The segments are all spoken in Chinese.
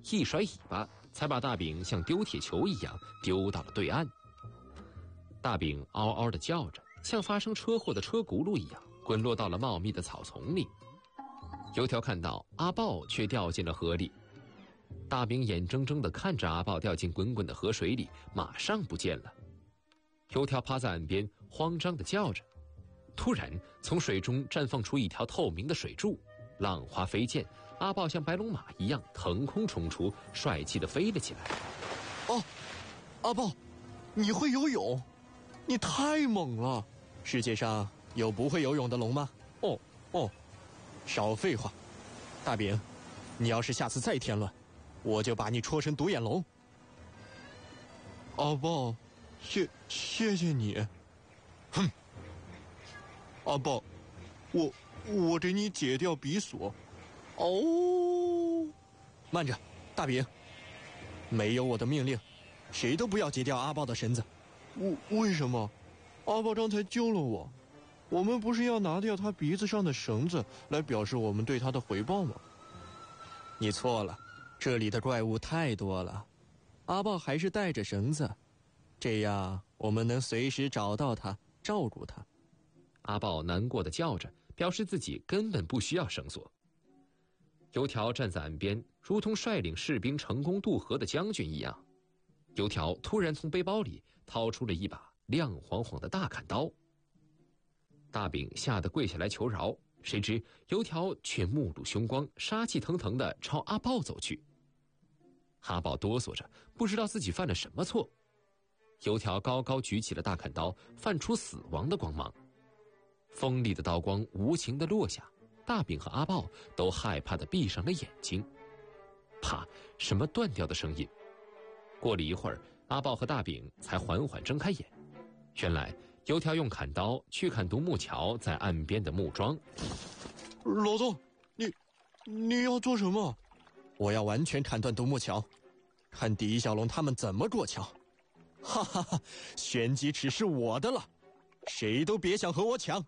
一甩尾巴，才把大饼像丢铁球一样丢到了对岸。大饼嗷嗷地叫着，像发生车祸的车轱辘一样滚落到了茂密的草丛里。油条看到阿豹却掉进了河里，大饼眼睁睁地看着阿豹掉进滚滚的河水里，马上不见了。油条趴在岸边慌张地叫着，突然从水中绽放出一条透明的水柱，浪花飞溅，阿豹像白龙马一样腾空冲出，帅气地飞了起来。 哦，阿豹，你会游泳，你太猛了！世界上有不会游泳的龙吗？哦，少废话，大饼，你要是下次再添乱，我就把你戳成独眼龙。阿豹，谢谢你。哼，阿豹，我给你解掉鼻锁。哦，慢着，大饼，没有我的命令，谁都不要解掉阿豹的绳子。为什么？阿豹刚才救了我，我们不是要拿掉他鼻子上的绳子来表示我们对他的回报吗？你错了，这里的怪物太多了，阿豹还是带着绳子，这样我们能随时找到他，照顾他。 阿豹难过地叫着，表示自己根本不需要绳索。油条站在岸边，如同率领士兵成功渡河的将军一样。油条突然从背包里掏出了一把亮晃晃的大砍刀。大饼吓得跪下来求饶，谁知油条却目露凶光，杀气腾腾地朝阿豹走去。阿豹哆嗦着，不知道自己犯了什么错。油条高高举起了大砍刀，泛出死亡的光芒。锋利的刀光无情地落下，大饼和阿豹都害怕地闭上了眼睛。啪，什么断掉的声音？过了一会儿，阿豹和大饼才缓缓睁开眼。原来油条用砍刀去砍独木桥在岸边的木桩。老大，你要做什么？ 我要完全砍断独木桥，看狄小龙他们怎么过桥。哈哈哈，玄机尺是我的了，谁都别想和我抢。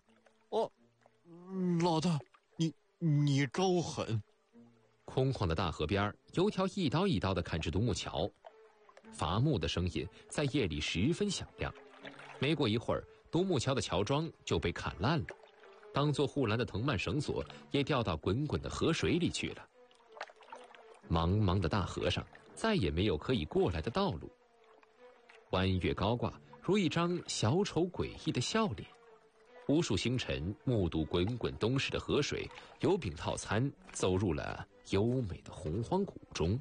老大，你够狠！ 空旷的大河边，油条一刀一刀地砍制独木桥，伐木的声音在夜里十分响亮。没过一会儿，独木桥的桥桩就被砍烂了，当做护栏的藤蔓绳索也掉到滚滚的河水里去了。茫茫的大河上再也没有可以过来的道路，弯月高挂，如一张小丑诡异的笑脸。无数星辰目睹滚滚东逝的河水，油饼套餐走入了优美的洪荒谷中。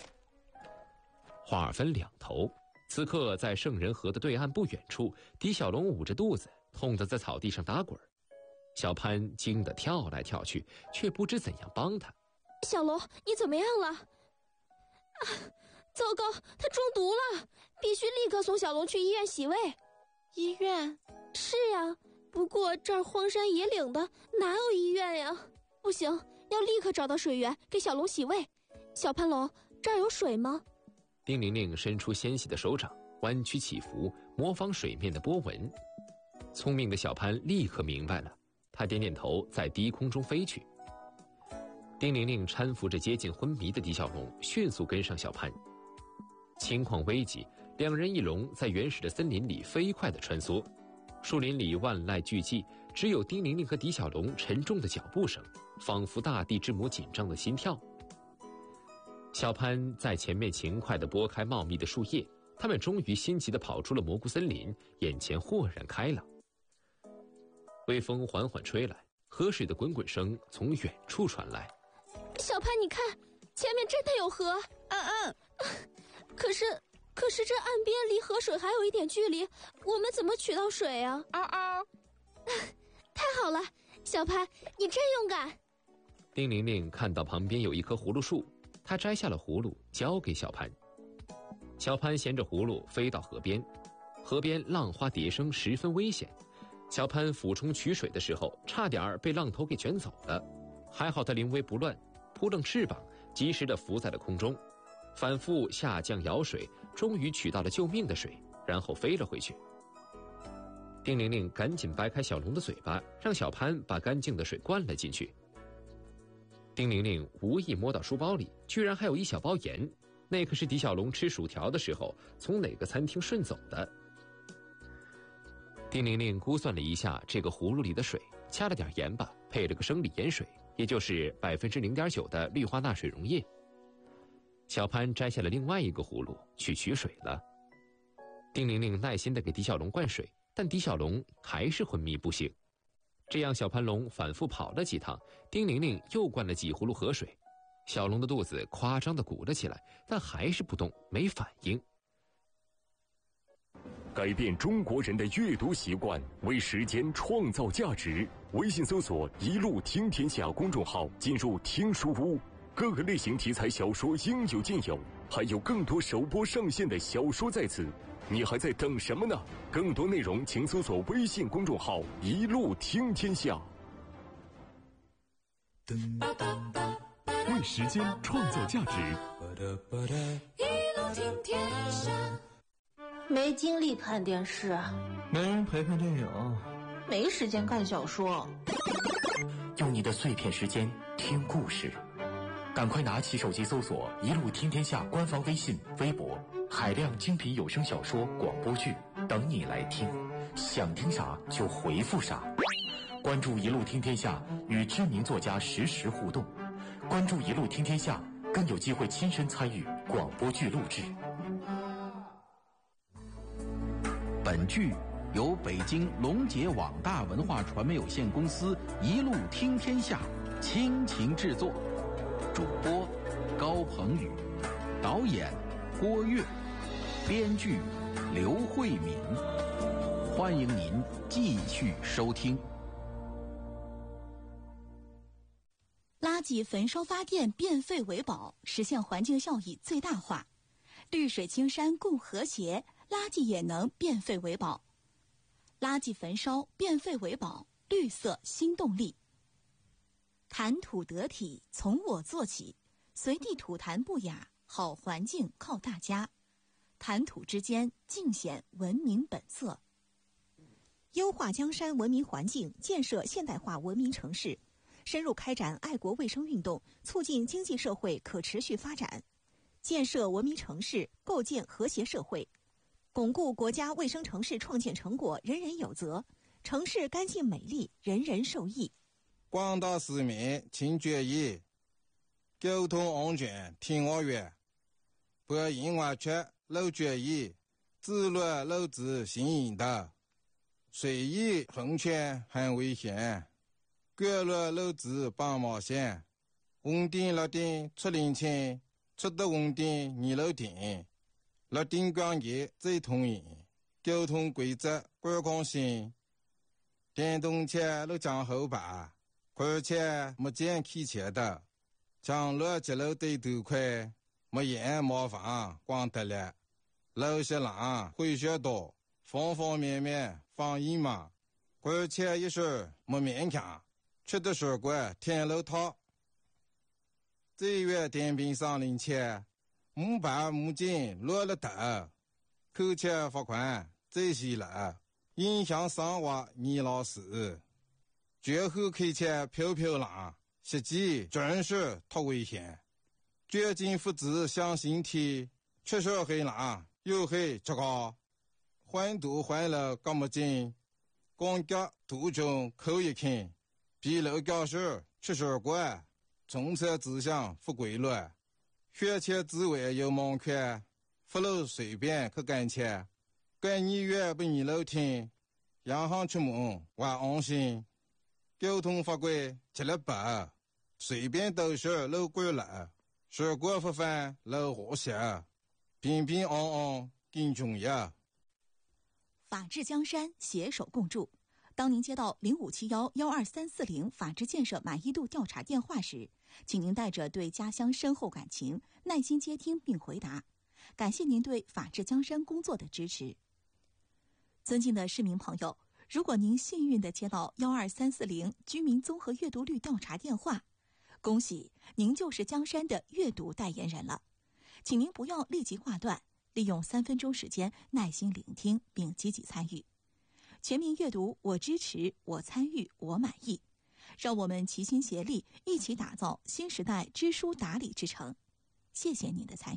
话分两头，此刻在圣人河的对岸不远处，狄小龙捂着肚子，痛得在草地上打滚。小潘惊得跳来跳去，却不知怎样帮他。 小龙，你怎么样了？糟糕，他中毒了，必须立刻送小龙去医院洗胃。 医院？ 是呀，不过这儿荒山野岭的，哪有医院呀？不行，要立刻找到水源给小龙洗胃。小潘龙，这儿有水吗？ 丁玲玲伸出纤细的手掌，弯曲起伏，模仿水面的波纹。聪明的小潘立刻明白了，他点点头，在低空中飞去。丁玲玲搀扶着接近昏迷的狄小龙，迅速跟上小潘。情况危急，两人一龙在原始的森林里飞快地穿梭。树林里万籁俱寂，只有丁玲玲和狄小龙沉重的脚步声，仿佛大地之母紧张的心跳。小潘在前面勤快地拨开茂密的树叶，他们终于心急地跑出了蘑菇森林，眼前豁然开朗。微风缓缓吹来，河水的滚滚声从远处传来。 小潘，你看，前面真的有河。可是这岸边离河水还有一点距离，我们怎么取到水啊？太好了，小潘，你真勇敢。 丁玲玲看到旁边有一棵葫芦树，她摘下了葫芦交给小潘。小潘衔着葫芦飞到河边，河边浪花叠生，十分危险。小潘俯冲取水的时候，差点被浪头给卷走了，还好他临危不乱，扑棱翅膀，及时地浮在了空中，反复下降舀水，终于取到了救命的水，然后飞了回去。丁玲玲赶紧掰开小龙的嘴巴，让小潘把干净的水灌了进去。 丁玲玲无意摸到书包里，居然还有一小包盐，那可是狄小龙吃薯条的时候从哪个餐厅顺走的。丁玲玲估算了一下这个葫芦里的水，加了点盐巴，配了个生理盐水，也就是0.9%的氯化钠水溶液。小潘摘下了另外一个葫芦去取水了。丁玲玲耐心地给狄小龙灌水，但狄小龙还是昏迷不醒。这样小潘龙反复跑了几趟，丁玲玲又灌了几葫芦河水，小龙的肚子夸张地鼓了起来，但还是不动，没反应。 改变中国人的阅读习惯，为时间创造价值。微信搜索“一路听天下”公众号，进入听书屋，各个类型题材小说应有尽有，还有更多首播上线的小说在此，你还在等什么呢？更多内容请搜索微信公众号“一路听天下”。为时间创造价值。 一路听天下。 没精力看电视， 没人陪看电影， 没时间看小说。 用你的碎片时间听故事，赶快拿起手机搜索“一路听天下”官方微信、微博，海量精品有声小说、广播剧等你来听，想听啥就回复啥。关注“一路听天下”，与知名作家实时互动。关注“一路听天下”，更有机会亲身参与广播剧录制。 本剧由北京龙杰网大文化传媒有限公司一路听天下倾情制作，主播高鹏宇，导演郭跃，编剧刘慧敏。欢迎您继续收听。 垃圾焚烧发电，变废为宝，实现环境效益最大化。绿水青山共和谐，垃圾也能变废为宝。垃圾焚烧，变废为宝，绿色新动力。谈吐得体，从我做起，随地吐痰不雅，好环境靠大家。谈吐之间，尽显文明本色。 优化江山文明环境，建设现代化文明城市，深入开展爱国卫生运动，促进经济社会可持续发展，建设文明城市，构建和谐社会，巩固国家卫生城市创建成果人人有责，城市干净美丽，人人受益。 广大市民请注意，交通安全听我话，不因为缺漏注意，自乱漏子行引导，随意横权很危险，各乱漏子帮忙线，稳定落定出零钱，出得稳定二楼定，落定关节最通行，交通规则观光性，电动车路将后排，而且没见开车的，将路节路对头快，没烟麻烦光得了，路些浪会学多，方方面面放一嘛，而且也是没勉强，吃的水果天路套。这月电瓶上零钱，木板木筋落了头，扣钱罚款这些了，影响生活你老师。绝后开车飘飘浪，实际真是太危险。绝境复制向心体，确实很浪，又很这个。环堵环了干么紧，光脚途中扣一看，比路教室吃水果。政策指向不规律，学前之外有盲权，不路随便去干切，干你越不你路听，洋行出门还安心。交通法规吃了白，随便都是路过了，水果不犯路和谐，平平安安更重要。 法治江山，携手共筑。当您接到0571-12340法治建设满意度调查电话时，请您带着对家乡深厚感情，耐心接听并回答。感谢您对法治江山工作的支持。尊敬的市民朋友，如果您幸运地接到12340居民综合阅读率调查电话，恭喜您就是江山的阅读代言人了。请您不要立即挂断，利用3分钟时间耐心聆听并积极参与。全民阅读，我支持，我参与，我满意。 让我们齐心协力，一起打造新时代知书达理之城。谢谢您的参与。